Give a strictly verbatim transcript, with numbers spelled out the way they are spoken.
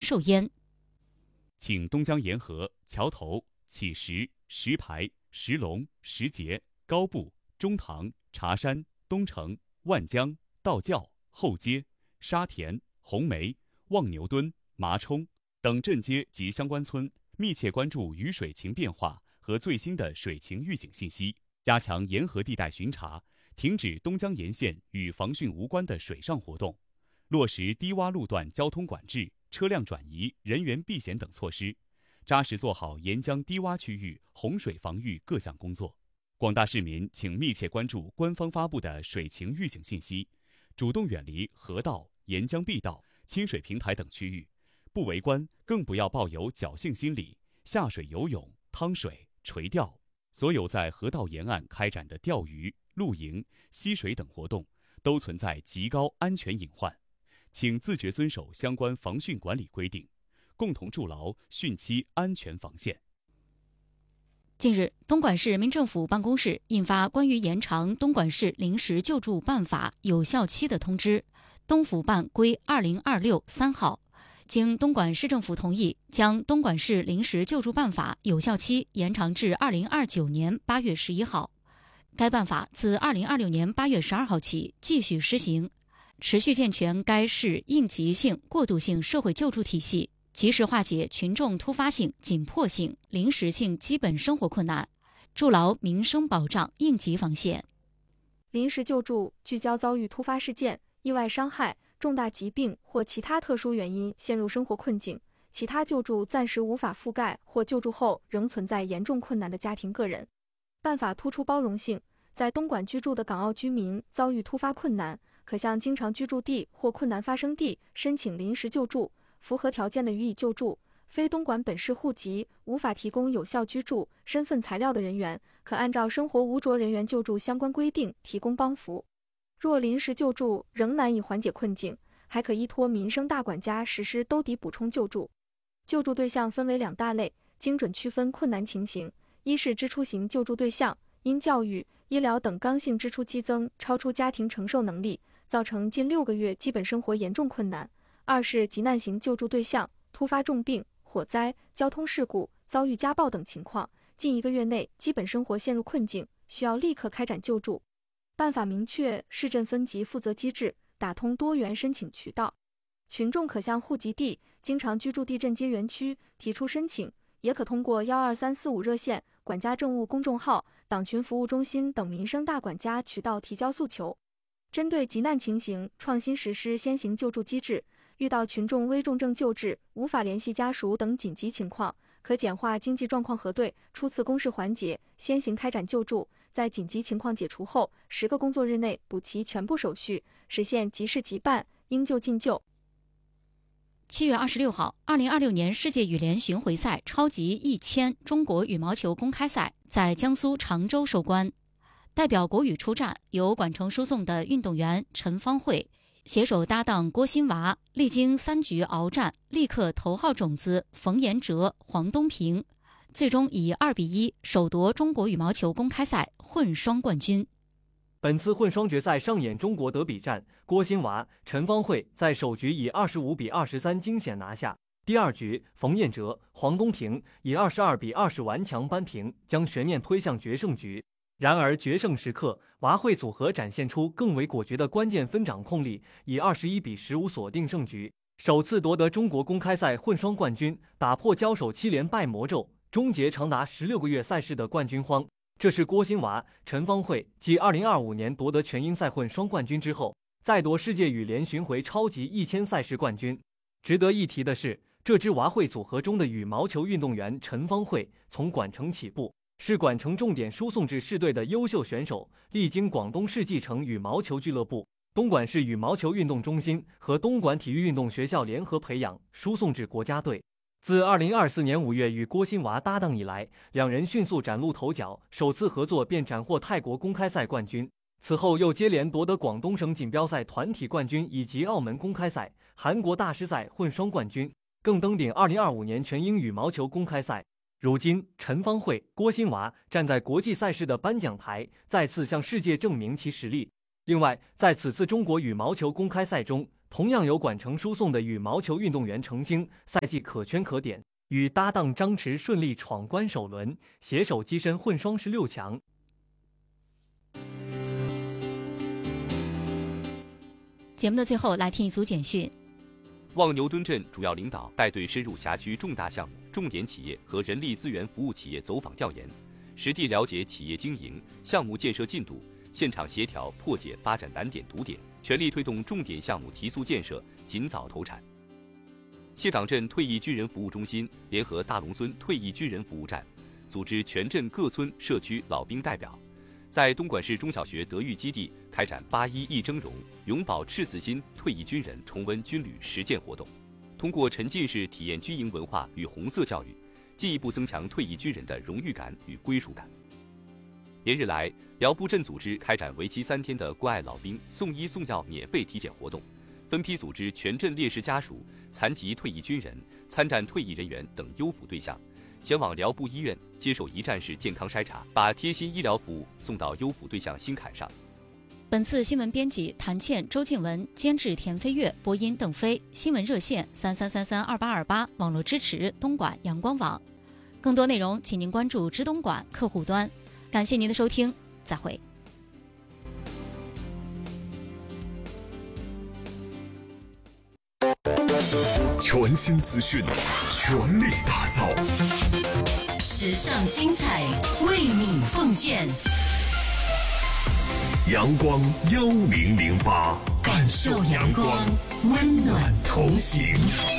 寿烟。 请东江沿河桥头、乞石、石牌、石龙、石碣、高埠、中塘、茶山、东城、万江、道教、后街、沙田、红梅、望牛墩、麻冲等镇街及相关村，密切关注雨水情变化和最新的水情预警信息，加强沿河地带巡查，停止东江沿线与防汛无关的水上活动，落实低洼路段交通管制、车辆转移、人员避险等措施，扎实做好沿江低洼区域洪水防御各项工作。广大市民请密切关注官方发布的水情预警信息，主动远离河道、沿江碧道、亲水平台等区域，不围观，更不要抱有侥幸心理，下水游泳、趟水、垂钓。所有在河道沿岸开展的钓鱼、露营、嬉水等活动，都存在极高安全隐患，请自觉遵守相关防汛管理规定，共同筑牢汛期安全防线。 近日，东莞市人民政府办公室印发关于延长东莞市临时救助办法有效期的通知，东府办规二零二六三号。经东莞市政府同意，将东莞市临时救助办法有效期延长至二零二九年八月十一号。该办法自二零二六年八月十二号起继续施行，持续健全该市应急性、过渡性社会救助体系，及时化解群众突发性、紧迫性、临时性基本生活困难，筑牢民生保障应急防线。 临时救助聚焦遭遇突发事件、意外伤害、重大疾病或其他特殊原因陷入生活困境，其他救助暂时无法覆盖或救助后仍存在严重困难的家庭个人。办法突出包容性，在东莞居住的港澳居民遭遇突发困难，可向经常居住地或困难发生地申请临时救助，符合条件的予以救助。非东莞本市户籍、无法提供有效居住身份材料的人员，可按照生活无着人员救助相关规定提供帮扶。若临时救助仍难以缓解困境，还可依托民生大管家实施兜底补充救助。救助对象分为两大类，精准区分困难情形：一是支出型救助对象，因教育、医疗等刚性支出激增，超出家庭承受能力，造成近六个月基本生活严重困难；二是急难型救助对象，突发重病、火灾、交通事故、遭遇家暴等情况，近一个月内基本生活陷入困境，需要立刻开展救助。办法明确市镇分级负责机制，打通多元申请渠道，群众可向户籍地、经常居住地镇街园区提出申请，也可通过幺二三四五热线、管家政务公众号、党群服务中心等民生大管家渠道提交诉求。针对急难情形，创新实施先行救助机制，遇到群众危重症救治、无法联系家属等紧急情况，可简化经济状况核对、初次公示环节，先行开展救助，在紧急情况解除后，十个工作日内补齐全部手续，实现即事即办，应救尽救。 七月二十六号，二零二六年世界羽联巡回赛超级一千中国羽毛球公开赛在江苏常州收官。代表国羽出战，由管程输送的运动员陈芳慧携手搭档郭新娃，历经三局鏖战，力克头号种子冯延哲、黄东萍，最终以二比一首夺中国羽毛球公开赛混双冠军。 本次混双决赛上演中国德比战，郭新娃、陈芳慧在首局以二十五比二十三惊险拿下，第二局冯彦哲、黄东萍以二十二比二十顽强扳平，将悬念推向决胜局。然而决胜时刻，娃慧组合展现出更为果决的关键分掌控力，以二十一比十五锁定胜局，首次夺得中国公开赛混双冠军，打破交手七连败魔咒，终结长达十六个月赛事的冠军荒。这是郭新娃、陈芳慧继二零二五年夺得全英赛混双冠军之后，再夺世界羽联巡回超级一千赛事冠军。值得一提的是，这支娃慧组合中的羽毛球运动员陈芳慧从管程起步，是管程重点输送至市队的优秀选手，历经广东市继承羽毛球俱乐部、东莞市羽毛球运动中心和东莞体育运动学校联合培养，输送至国家队。自二零二四年五月与郭新娃搭档以来，两人迅速崭露头角，首次合作便斩获泰国公开赛冠军，此后又接连夺得广东省锦标赛团体冠军以及澳门公开赛、韩国大师赛混双冠军，更登顶二零二五年全英羽毛球公开赛。如今，陈芳慧、郭新娃站在国际赛事的颁奖台，再次向世界证明其实力。另外，在此次中国羽毛球公开赛中， 同样由管程输送的羽毛球运动员程星，赛季可圈可点，与搭档张弛顺利闯关首轮，携手跻身混双十六强。 节目的最后，来听一组简讯。 望牛墩镇主要领导带队深入辖区重大项目、重点企业和人力资源服务企业走访调研，实地了解企业经营、项目建设进度，现场协调破解发展难点堵点，全力推动重点项目提速建设，尽早投产。谢岗镇退役军人服务中心联合大龙村退役军人服务站，组织全镇各村社区老兵代表，在东莞市中小学德育基地开展八一义峥嵘、永葆赤子心退役军人重温军旅实践活动，通过沉浸式体验军营文化与红色教育，进一步增强退役军人的荣誉感与归属感。连日来，辽埠镇组织开展为期三天的关爱老兵送医送药免费体检活动，分批组织全镇烈士家属、残疾退役军人、参战退役人员等优抚对象前往辽埠医院接受一站式健康筛查，把贴心医疗服务送到优抚对象心坎上。 本次新闻编辑谭倩、周静文，监制田飞跃，播音邓飞，新闻热线三三三三二八二八，网络支持东莞阳光网。更多内容，请您关注知东莞客户端。感谢您的收听，再会。 全新资讯，全力打造， 时尚精彩，为你奉献。 阳光幺零零八， 感受阳光，温暖同行。